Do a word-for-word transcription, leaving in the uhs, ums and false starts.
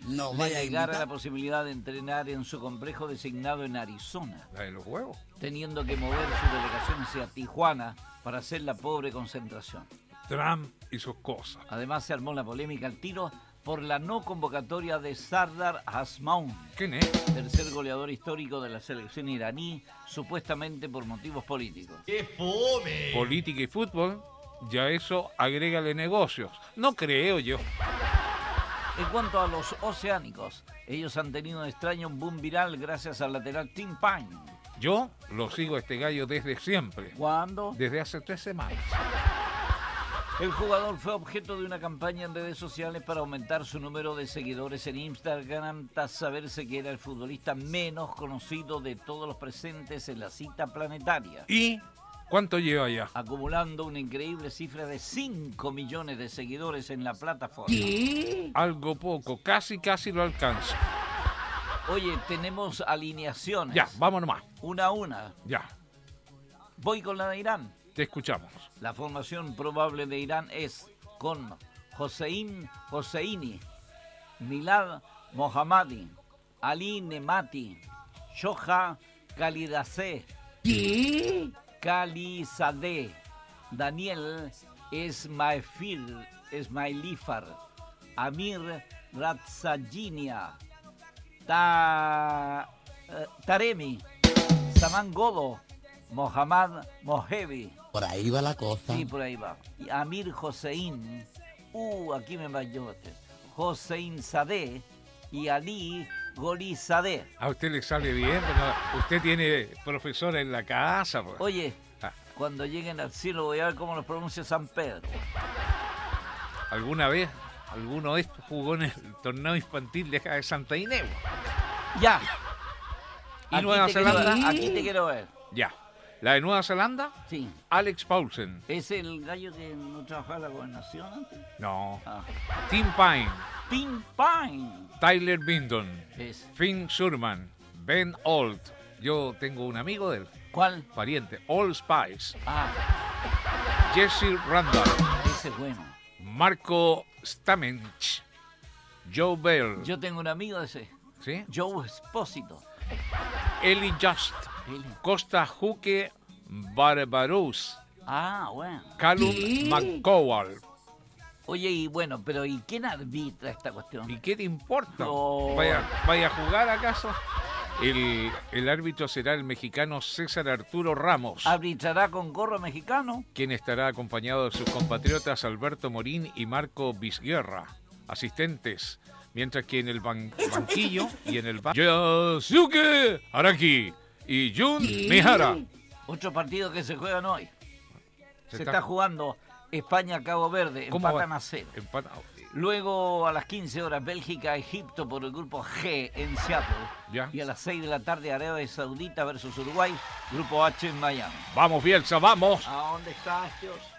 No le vaya a negara invitar. la posibilidad de entrenar en su complejo designado en Arizona, La de los huevos. teniendo que mover su delegación hacia Tijuana para hacer la pobre concentración. Trump y sus cosas. Además se armó la polémica al tiro por la no convocatoria de Sardar Azmoun, ¿Quién es? tercer goleador histórico de la selección iraní, supuestamente por motivos políticos. ¡Qué fome! Política y fútbol, ya eso agrégale negocios. No creo yo. En cuanto a los oceánicos, ellos han tenido un extraño boom viral gracias al lateral Tim Pine. Yo lo sigo a este gallo desde siempre. ¿Cuándo? Desde hace tres semanas. El jugador fue objeto de una campaña en redes sociales para aumentar su número de seguidores en Instagram tras saberse que era el futbolista menos conocido de todos los presentes en la cita planetaria, ¿Y cuánto lleva ya? acumulando una increíble cifra de cinco millones de seguidores en la plataforma. Algo poco, casi casi lo alcanzo. Oye, tenemos alineaciones. Ya, vamos nomás. Una a una. Ya, Voy con la de Irán. te escuchamos. La formación probable de Irán es con Hossein Hosseini, Milad Mohammadi, Ali Nemati, Shoja Khalidazeh, Khalizadeh, Daniel Esmaifir, Esmailifar, Amir Ratzajinia, Ta, eh, Taremi, Saman Godo, Mohammad Mohebi. Por ahí va la cosa. Sí, por ahí va. Y Amir Hossein, uh, aquí me falló este. Hossein Sadeh y Ali Golizadeh. A usted le sale bien, pero usted tiene profesora en la casa. Pues. Oye, Ah, cuando lleguen al cielo voy a ver cómo los pronuncia San Pedro. ¿alguna vez alguno de estos jugó en el torneo infantil de acá de Santa Inés? Ya. ¿Y Aquí Nueva te quiero Zelanda? ver, aquí te quiero ver. Ya. La de Nueva Zelanda, Sí. Alex Paulsen. ¿Es el gallo que no trabajaba en la gobernación antes? No. Ah. Tim Pine, Pin Pine. Tyler Bindon, Es. Finn Surman, Ben Old. Yo tengo un amigo de él, ¿Cuál? pariente, Old Spice, Ah, Jesse Randall, ese es bueno. Marco Stamench, Joe Bell, Yo tengo un amigo de ese. ¿sí? Joe Espósito. Eli Just, Él. Costa Juque Barbarous, Ah, bueno. Callum McCowell. Oye, y bueno, pero ¿y quién arbitra esta cuestión? ¿Y qué te importa? No. ¿Vaya, vaya a jugar acaso? El, el árbitro será el mexicano César Arturo Ramos, ¿Arbitrará con gorro mexicano? quien estará acompañado de sus compatriotas Alberto Morín y Marco Vizguerra, asistentes, mientras que en el ban- banquillo y en el ba- Yasuke Araki y Jun Mihara. Otro partido que se juegan hoy. Se Se, está- está jugando España-Cabo Verde, ¿Cómo empatan va? a cero. Empata- Luego a las quince horas Bélgica-Egipto por el grupo G en Seattle. Ya. Y a las seis de la tarde Arabia Saudita versus Uruguay, grupo H en Miami. Vamos, Bielsa, vamos. ¿A dónde estás, Dios?